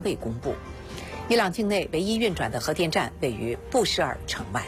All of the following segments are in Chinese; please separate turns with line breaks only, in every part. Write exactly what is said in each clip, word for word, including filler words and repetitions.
未公布。伊朗境内唯一运转的核电站位于布什尔城外。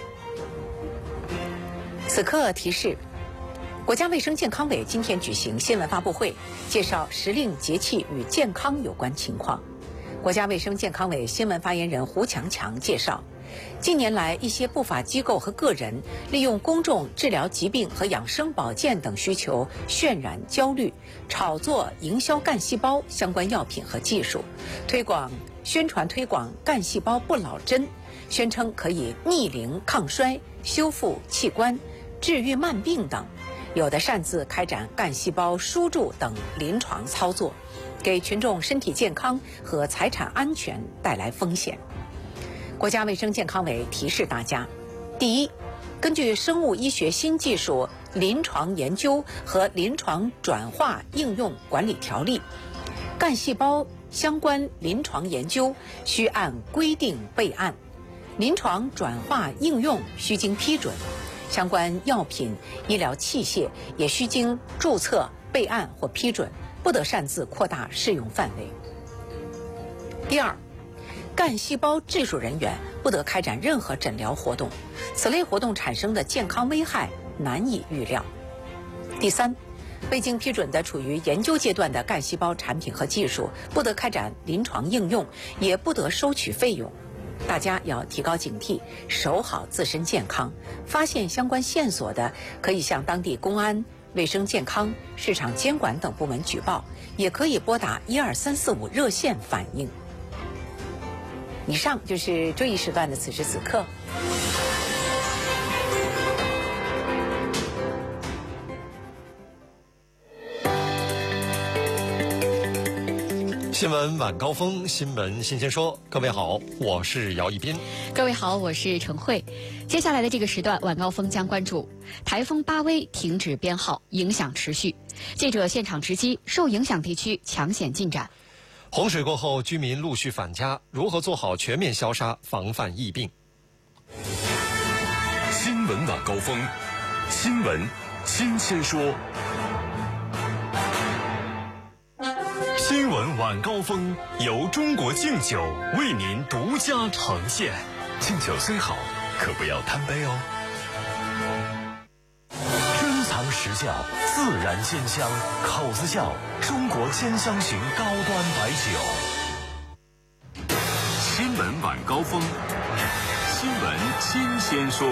此刻提示：国家卫生健康委今天举行新闻发布会，介绍时令节气与健康有关情况。国家卫生健康委新闻发言人胡强强介绍，近年来一些不法机构和个人利用公众治疗疾病和养生保健等需求渲染焦虑，炒作营销干细胞相关药品和技术，推广宣传推广干细胞不老针，宣称可以逆龄抗衰、修复器官、治愈慢病等，有的擅自开展干细胞输注等临床操作，给群众身体健康和财产安全带来风险。国家卫生健康委提示大家：第一，根据《生物医学新技术临床研究和临床转化应用管理条例》，干细胞相关临床研究需按规定备案，临床转化应用需经批准，相关药品、医疗器械也需经注册、备案或批准，不得擅自扩大适用范围。第二，干细胞技术人员不得开展任何诊疗活动，此类活动产生的健康危害难以预料。第三，未经批准的处于研究阶段的干细胞产品和技术不得开展临床应用，也不得收取费用。大家要提高警惕，守好自身健康。发现相关线索的，可以向当地公安、卫生健康、市场监管等部门举报，也可以拨打一二三四五热线反映。以上就是这一时段的此时此刻。
新闻晚高峰，新闻新鲜说。各位好，我是姚一斌。
各位好，我是陈慧。接下来的这个时段，晚高峰将关注台风巴威停止编号，影响持续。记者现场直击受影响地区抢险进展。
洪水过后，居民陆续返家，如何做好全面消杀，防范疫病？
新闻晚高峰，新闻新鲜说。新闻晚高峰由中国敬酒为您独家呈现。敬酒虽好，可不要贪杯哦。珍藏实窖，自然鲜香，口子窖中国鲜香型高端白酒。新闻晚高峰，新闻新鲜说。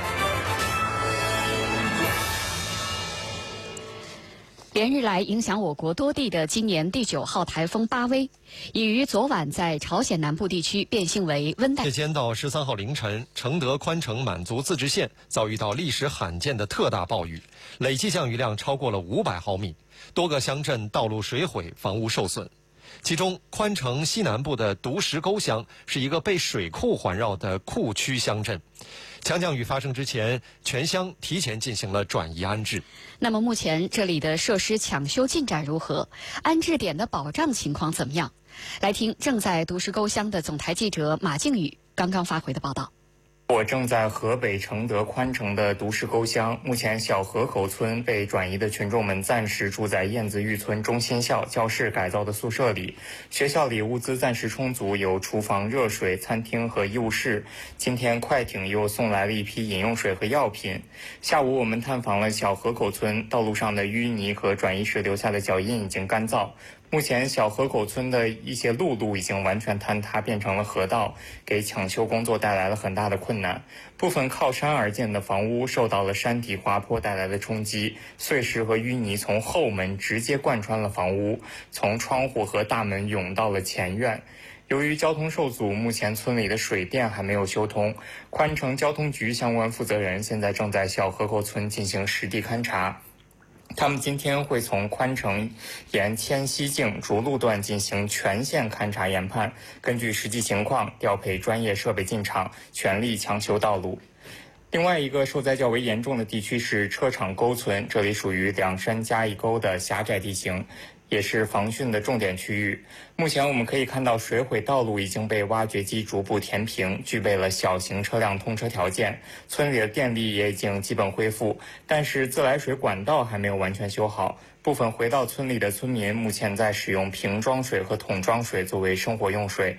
连日来影响我国多地的今年第九号台风巴威，已于昨晚在朝鲜南部地区变性为温带。
夜间到十三号凌晨，承德宽城满族自治县遭遇到历史罕见的特大暴雨，累计降雨量超过了五百毫米，多个乡镇道路水毁，房屋受损。其中，宽城西南部的独石沟乡是一个被水库环绕的库区乡镇。强降雨发生之前，全乡提前进行了转移安置。
那么目前这里的设施抢修进展如何？安置点的保障情况怎么样？来听正在独石沟乡的总台记者马靖宇刚刚发回的报道。
我正在河北承德宽城的独石沟乡，目前小河口村被转移的群众们暂时住在燕子峪村中心校教室改造的宿舍里。学校里物资暂时充足，有厨房、热水、餐厅和医务室。今天快艇又送来了一批饮用水和药品。下午我们探访了小河口村，道路上的淤泥和转移时留下的脚印已经干燥。目前小河口村的一些路路已经完全坍塌，变成了河道，给抢修工作带来了很大的困难。部分靠山而建的房屋受到了山体滑坡带来的冲击，碎石和淤泥从后门直接贯穿了房屋，从窗户和大门涌到了前院。由于交通受阻，目前村里的水电还没有修通。宽城交通局相关负责人现在正在小河口村进行实地勘察。他们今天会从宽城沿迁西径逐路段进行全线勘察研判，根据实际情况调配专业设备进场，全力抢修道路。另外一个受灾较为严重的地区是车厂沟村，这里属于两山夹一沟的狭窄地形。 也是防汛的重点区域。目前我们可以看到，水毁道路已经被挖掘机逐步填平，具备了小型车辆通车条件。村里的电力也已经基本恢复，但是自来水管道还没有完全修好。部分回到村里的村民目前在使用瓶装水和桶装水作为生活用水，